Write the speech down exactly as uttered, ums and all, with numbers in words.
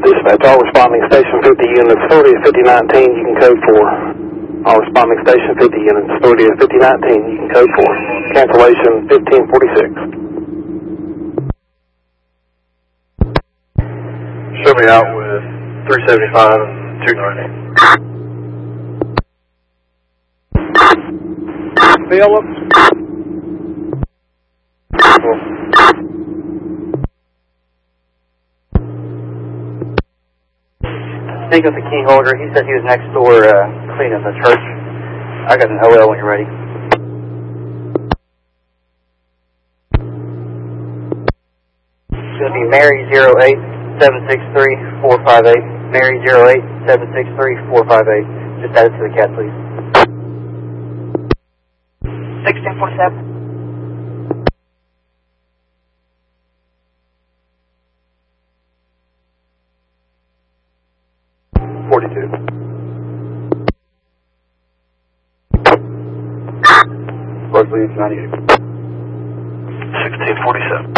Dispatch, all responding station fifty units, authority of fifty nineteen, you can code four. All responding station fifty units, authority of fifty nineteen, you can code four. Cancellation fifteen forty-six. Show me out with three seventy-five and two ninety. Phillips. Cool. Speak with the key holder. He said he was next door uh, cleaning the church. I got an O L when you're ready. It's going to be Mary zero eight seven six three four five eight. Mary zero eight seven six three four five eight. Just add it to the cat, please. sixteen forty-seven. forty-two. Leslie, ninety-eight. sixteen forty-seven.